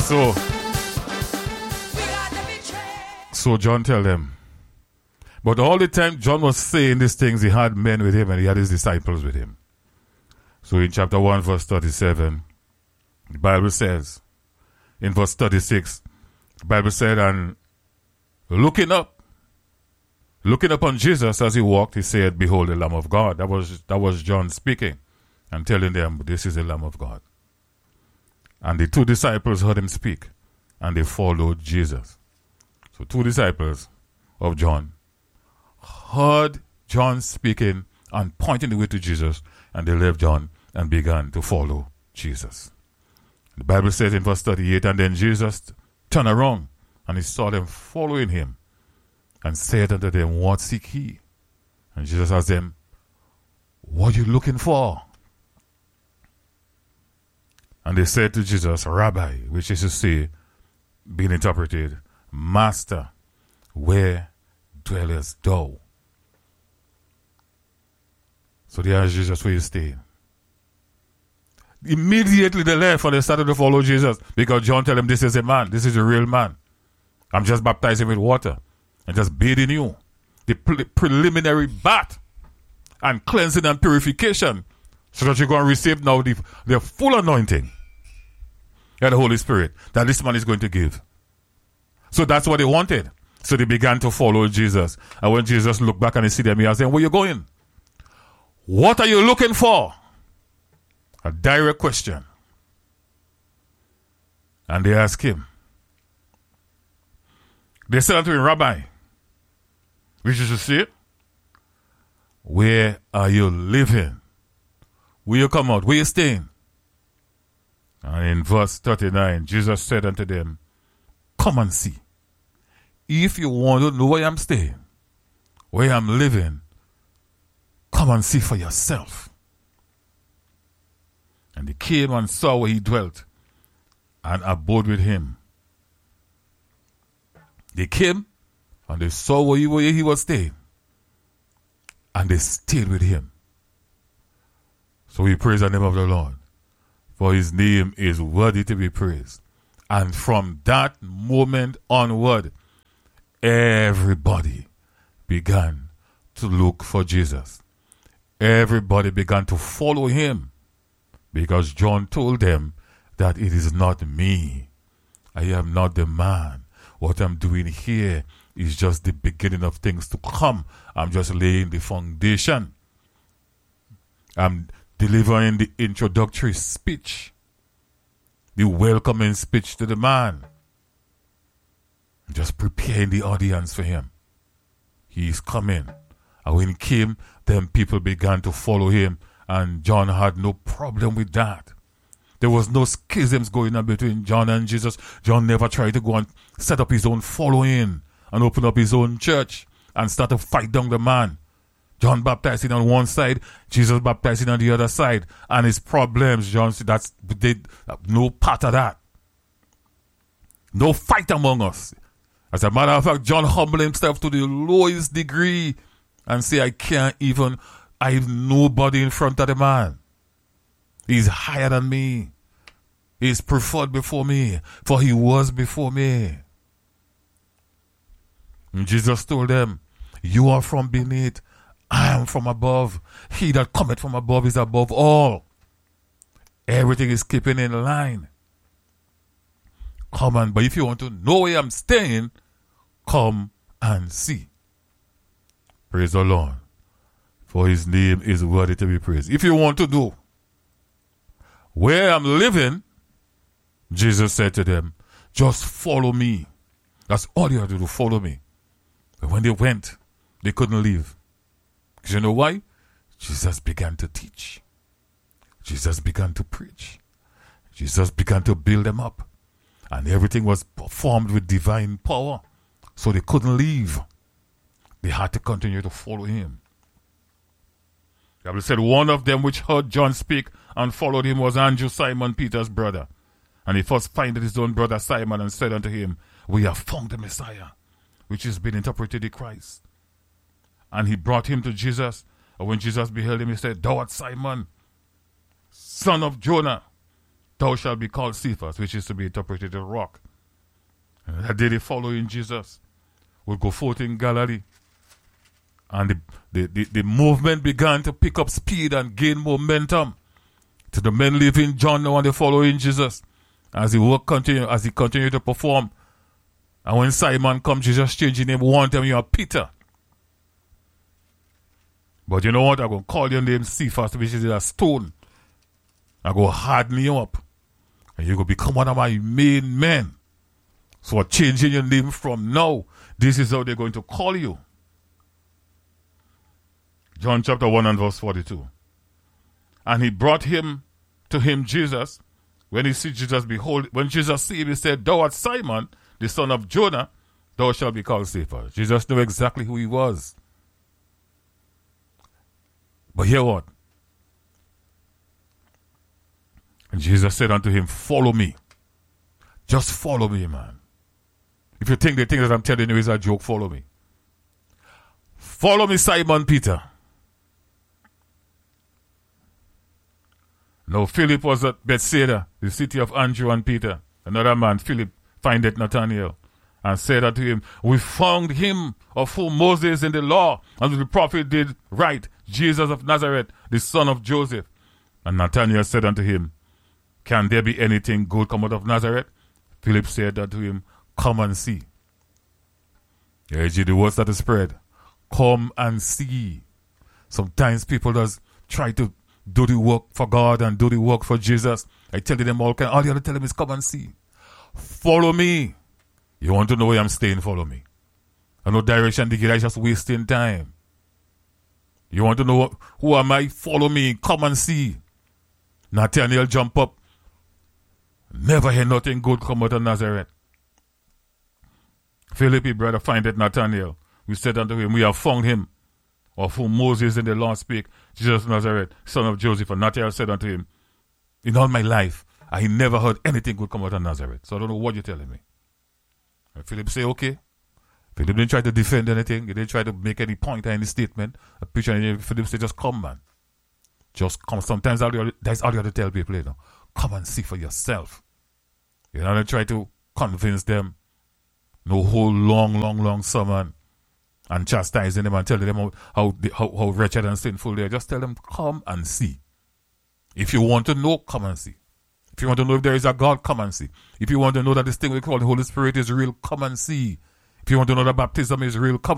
So John tell them. But all the time John was saying these things, he had men with him and he had his disciples with him. So in chapter 1, verse 37, the Bible says, in verse 36, the Bible said, and looking upon Jesus as he walked, he said, behold, the Lamb of God. That was John speaking and telling them, this is the Lamb of God. And the two disciples heard him speak, and they followed Jesus. So two disciples of John heard John speaking and pointing the way to Jesus, and they left John and began to follow Jesus. The Bible says in verse 38, and then Jesus turned around, and he saw them following him, and said unto them, what seek ye? And Jesus asked them, what are you looking for? And they said to Jesus, Rabbi, which is to say, being interpreted, Master, where dwellest thou? So they asked Jesus, where you stay? Immediately they left and they started to follow Jesus, because John told them, this is a man, this is a real man. I'm just baptizing with water and just bathing you. The preliminary bath and cleansing and purification, so that you're going to receive now the full anointing and the Holy Spirit that this man is going to give. So that's what they wanted. So they began to follow Jesus. And when Jesus looked back and he see them, he asked them, where you going? What are you looking for? A direct question. And they asked him. They said unto him, Rabbi, which is to say, where are you living? Where you come out? Where you staying? And in verse 39, Jesus said unto them, come and see. If you want to know where I'm staying, where I'm living, come and see for yourself. And they came and saw where he dwelt and abode with him. They came and they saw where he was staying, and they stayed with him. So we praise the name of the Lord, for his name is worthy to be praised. And from that moment onward, everybody began to look for Jesus. Everybody began to follow him, because John told them that it is not me. I am not the man. What I'm doing here is just the beginning of things to come. I'm just laying the foundation. I'm delivering the introductory speech, the welcoming speech to the man. I'm just preparing the audience for him. He's coming. And when he came, then people began to follow him. And John had no problem with that. There was no schisms going on between John and Jesus. John never tried to go and set up his own following and open up his own church and start to fight down the man. John baptizing on one side, Jesus baptizing on the other side. And his problems, John said, no part of that. No fight among us. As a matter of fact, John humbled himself to the lowest degree and say, I have nobody in front of the man. He's higher than me. He's preferred before me, for he was before me. And Jesus told them, you are from beneath, I am from above. He that cometh from above is above all. Everything is keeping in line. Come on, but if you want to know where I'm staying, come and see. Praise the Lord, for his name is worthy to be praised. If you want to know where I'm living, Jesus said to them, just follow me. That's all you have to do, follow me. But when they went, they couldn't leave. Because you know why? Jesus began to teach. Jesus began to preach. Jesus began to build them up. And everything was performed with divine power. So they couldn't leave. They had to continue to follow him. The Bible said one of them which heard John speak and followed him was Andrew, Simon Peter's brother. And he first findeth his own brother Simon and said unto him, we have found the Messiah, which has been interpreted the Christ. And he brought him to Jesus. And when Jesus beheld him, he said, thou art Simon, son of Jonah. thou shalt be called Cephas, which is to be interpreted as rock. And that day they following Jesus would go forth in Galilee. And the movement began to pick up speed and gain momentum. To the men leaving John now and they following Jesus. As he continued to perform. And when Simon comes, Jesus changing him, one time you are Peter. But you know what? I'm going to call your name Cephas, which is a stone. I'm going to harden you up. And you're going to become one of my main men. So I'm changing your name from now. This is how they're going to call you. John chapter 1 and verse 42. And he brought him to him, Jesus. When he see Jesus, behold, when Jesus see him, he said, thou art Simon, the son of Jonah, thou shalt be called Cephas. Jesus knew exactly who he was. But hear what? And Jesus said unto him, follow me. Just follow me, man. If you think the thing that I'm telling you is a joke, follow me. Follow me, Simon Peter. Now Philip was at Bethsaida, the city of Andrew and Peter. Another man, Philip, findeth Nathanael, and said unto him, we found him of whom Moses in the law and the prophet did write, Jesus of Nazareth, the son of Joseph. And Nathanael said unto him, can there be anything good come out of Nazareth? Philip said unto him, come and see. Yeah, the words that is spread. Come and see. Sometimes people just try to do the work for God and do the work for Jesus. I tell them all you have to tell them is come and see. Follow me. You want to know where I'm staying, follow me. I know direction to get, I just wasting time. You want to know who am I? Follow me, come and see. Nathanael jump up. Never hear nothing good come out of Nazareth. Philip, his brother, findeth Nathanael. We said unto him, we have found him, of whom Moses in the law spake, Jesus of Nazareth, son of Joseph. And Nathanael said unto him, in all my life, I never heard anything good come out of Nazareth. So I don't know what you're telling me. And Philip say, okay. Philip didn't try to defend anything. He didn't try to make any point or any statement. Philip said, just come, man. Just come. Sometimes that's all you have to tell people, you know. Come and see for yourself. You're not going to try to convince them. No whole long sermon and chastising them and telling them how wretched and sinful they are. Just tell them, come and see. If you want to know, come and see. If you want to know if there is a God, come and see. If you want to know that this thing we call the Holy Spirit is real, come and see. If you want to know that baptism is real, come